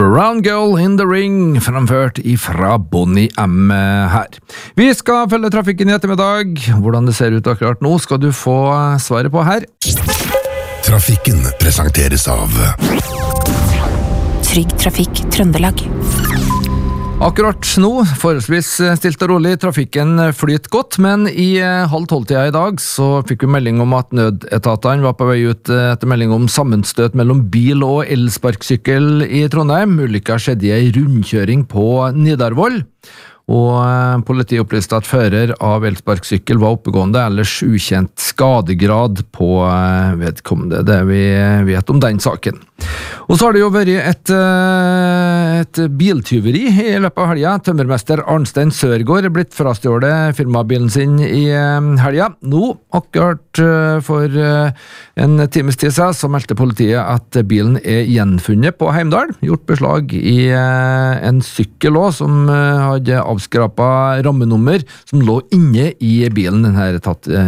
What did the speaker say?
Round Girl in the Ring, framført ifra Bonnie M her. Vi skal følge trafikken i ettermiddag. Hvordan det ser ut akkurat nå skal du få svaret på her. Trafikken presenteres av Trygg Trafikk Trøndelag. Akkurat nå, forholdsvis stilt og rolig, trafikken flyter godt, men i 11:30 i dag så fikk vi melding om at nødetatene var på vei ut etter melding om sammenstøt mellom bil og elsparksykkel i Trondheim. Ulykka skjedde i en rundkjøring på Nidarvoll, og politiet opplyste at fører av elsparksykkel var oppegående, ellers ukjent skadegrad på vedkommende. Det vi vet om den saken. Og så har det jo vært et biltyveri i løpet av helga. Tømmermester Arnstein Sørgaard er blitt frastjålet firmabilen sin i helga. Nå, akkurat for en times tid siden, så meldte politiet at bilen er gjenfunnet på Heimdal. Gjort beslag i en sykkel også, som hadde avskrapet rammenummer, som lå inne i bilen. Den her tatt